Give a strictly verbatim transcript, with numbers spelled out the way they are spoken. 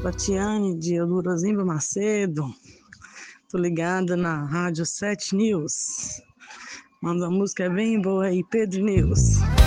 Tatiane de Eldorozimba Macedo. Tô ligada na Rádio sete News. Manda uma música bem boa aí, Pedro News.